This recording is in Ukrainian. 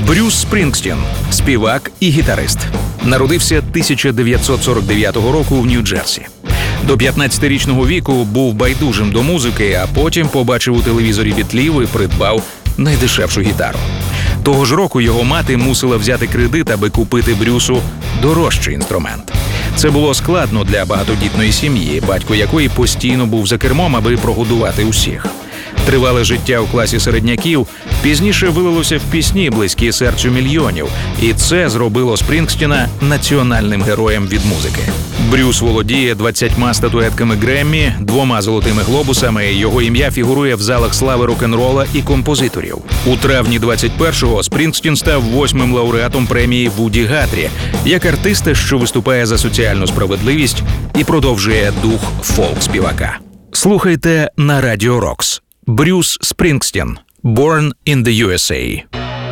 Брюс Спрінгстін – співак і гітарист. Народився 1949 року в Нью-Джерсі. До 15-річного віку був байдужим до музики, а потім побачив у телевізорі бітлів і придбав найдешевшу гітару. Того ж року його мати мусила взяти кредит, аби купити Брюсу дорожчий інструмент. Це було складно для багатодітної сім'ї, батько якої постійно був за кермом, аби прогодувати усіх. Тривале життя у класі середняків пізніше вилилося в пісні, близькі серцю мільйонів, і це зробило Спрінгстіна національним героєм від музики. Брюс володіє 20 статуетками Греммі, 2 золотими глобусами, його ім'я фігурує в залах слави рок-н-рола і композиторів. У травні 21-го Спрінгстін став 8-м лауреатом премії Вуді Гатрі, як артиста, що виступає за соціальну справедливість і продовжує дух фолк-співака. Слухайте на Радіо Рокс. Брюс Спрінгстін. Born in the USA.